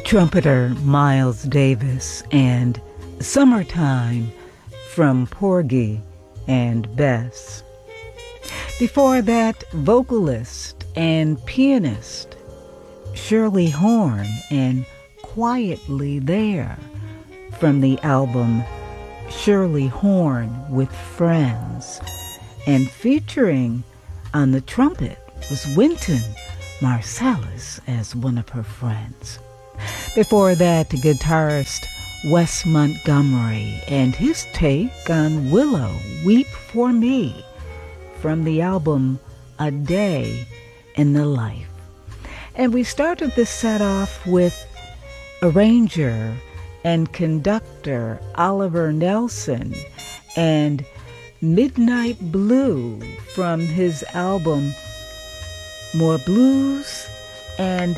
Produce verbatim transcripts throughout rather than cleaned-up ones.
trumpeter Miles Davis and Summertime from Porgy and Bess. Before that, vocalist and pianist Shirley Horn and Quietly There from the album Shirley Horn with Friends. And featuring on the trumpet was Wynton Marsalis as one of her friends. Before that, guitarist Wes Montgomery and his take on Willow, Weep for Me, from the album A Day in the Life. And we started this set off with arranger and conductor Oliver Nelson and Midnight Blue from his album More Blues and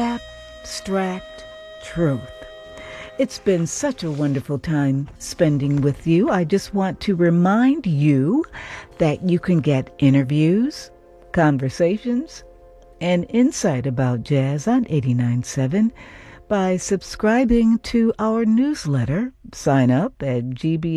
Abstract Truth. It's been such a wonderful time spending with you. I just want to remind you that you can get interviews, conversations, and insight about jazz on eighty-nine point seven by subscribing to our newsletter. Sign up at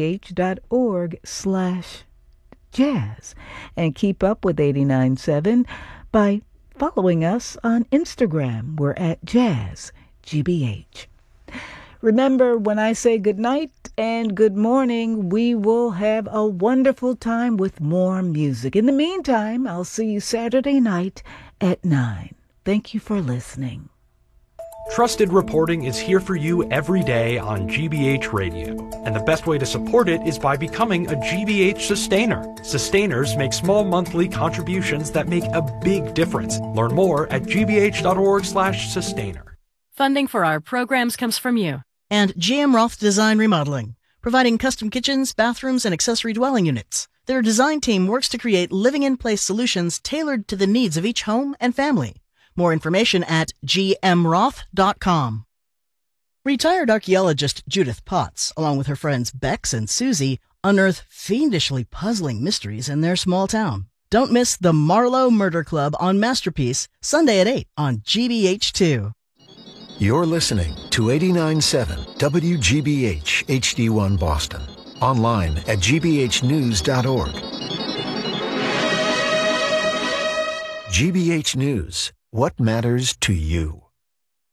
gbh.org slash jazz and keep up with eighty-nine point seven by following us on Instagram. We're at Jazz G B H. Remember, when I say good night and good morning, we will have a wonderful time with more music. In the meantime, I'll see you Saturday night at nine. Thank you for listening. Trusted reporting is here for you every day on G B H Radio, and the best way to support it is by becoming a G B H sustainer. Sustainers make small monthly contributions that make a big difference. Learn more at gbh.org slash sustainer. Funding for our programs comes from you. And G M Roth Design Remodeling, providing custom kitchens, bathrooms, and accessory dwelling units. Their design team works to create living-in-place solutions tailored to the needs of each home and family. More information at g m roth dot com. Retired archaeologist Judith Potts, along with her friends Bex and Susie, unearth fiendishly puzzling mysteries in their small town. Don't miss the Marlowe Murder Club on Masterpiece, Sunday at eight on G B H two. You're listening to eighty-nine point seven W G B H H D one Boston. Online at g b h news dot org. G B H News. What matters to you?